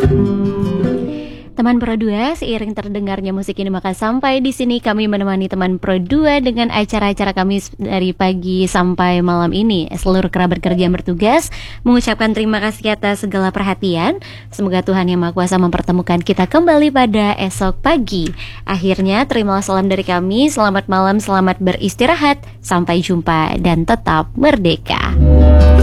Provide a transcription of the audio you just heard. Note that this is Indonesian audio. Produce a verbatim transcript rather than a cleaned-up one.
Teman Pro dua, seiring terdengarnya musik ini maka sampai di sini kami menemani teman Pro dua dengan acara-acara kami dari pagi sampai malam ini. Seluruh kerabat kerja yang bertugas mengucapkan terima kasih atas segala perhatian. Semoga Tuhan Yang Maha Kuasa mempertemukan kita kembali pada esok pagi. Akhirnya terimalah salam dari kami. Selamat malam, selamat beristirahat. Sampai jumpa dan tetap merdeka.